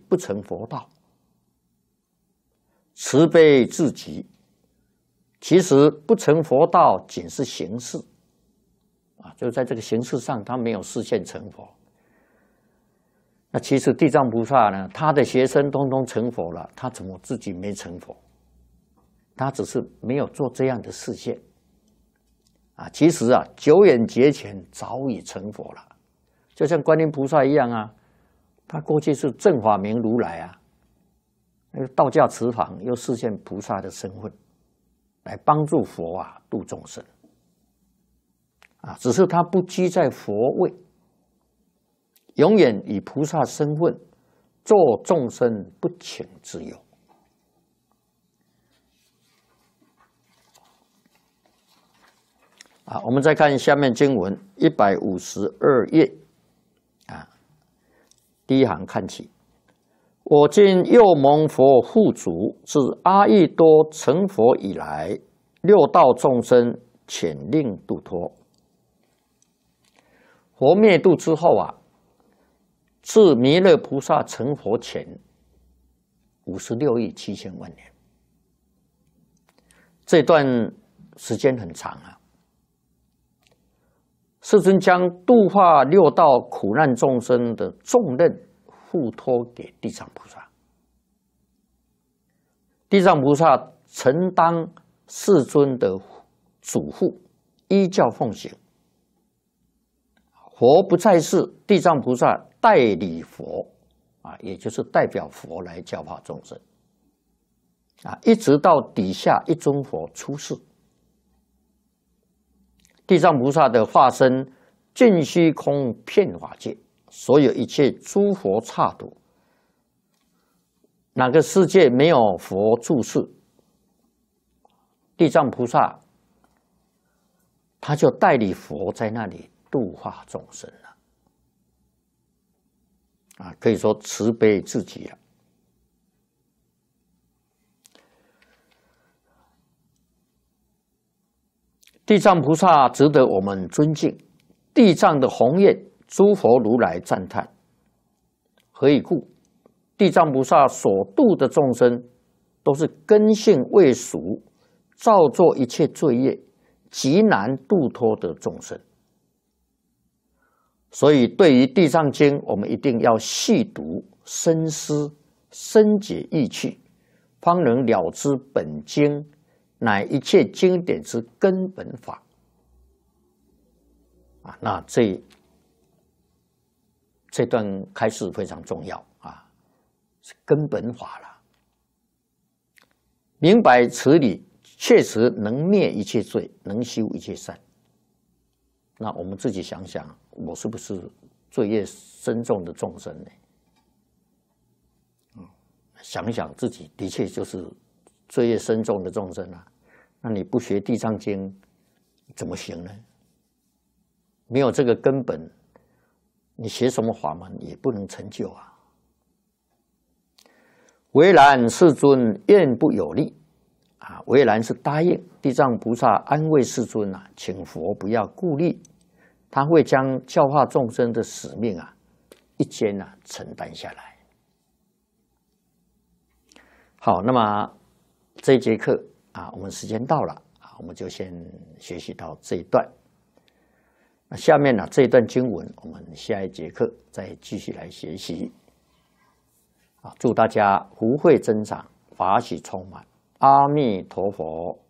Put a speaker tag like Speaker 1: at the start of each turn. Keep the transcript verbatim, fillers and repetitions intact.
Speaker 1: 不成佛道。慈悲至极，其实不成佛道，仅是形式啊，就在这个形式上，他没有实现成佛。那其实地藏菩萨呢，他的学生通通成佛了，他怎么自己没成佛？他只是没有做这样的示现啊。其实啊，久远劫前早已成佛了，就像观音菩萨一样啊，他过去是正法明如来啊。那个道驾慈航又实现菩萨的身份，来帮助佛啊度众生啊，只是他不居在佛位，永远以菩萨身份做众生不请之友啊。我们再看下面经文一百五十二页啊，第一行看起。我今又蒙佛护主，自阿逸多成佛以来，六道众生遣令度脱。佛灭度之后啊，自弥勒菩萨成佛前五十六亿七千万年，这段时间很长啊。世尊将度化六道苦难众生的重任付托给地藏菩萨，地藏菩萨承当世尊的嘱咐，依教奉行。佛不在世，地藏菩萨代理佛啊，也就是代表佛来教化众生啊，一直到底下一尊佛出世，地藏菩萨的化身尽虚空遍法界。所有一切诸佛刹土，哪个世界没有佛住世，地藏菩萨他就代理佛在那里度化众生了啊，可以说慈悲至极了。地藏菩萨值得我们尊敬，地藏的宏愿，诸佛如来赞叹。何以故？地藏菩萨所度的众生，都是根性未熟，造作一切罪业，极难度脱的众生。所以，对于《地藏经》，我们一定要细读、深思、深解意趣，方能了知本经乃一切经典之根本法。啊，那这这段开示非常重要啊，是根本法了。明白此理，确实能灭一切罪，能修一切善。那我们自己想想，我是不是罪业深重的众生呢？嗯，想想自己的确就是罪业深重的众生啊。那你不学《地藏经》怎么行呢？没有这个根本，你学什么法门也不能成就啊。唯然世尊愿不有力啊，唯然是答应地藏菩萨安慰世尊啊，请佛不要顾虑，他会将教化众生的使命啊，一肩啊承担下来。好，那么这一节课啊，我们时间到了啊，我们就先学习到这一段。那下面呢、啊、这一段经文，我们下一节课再继续来学习。啊，祝大家福慧增长，法喜充满。阿弥陀佛。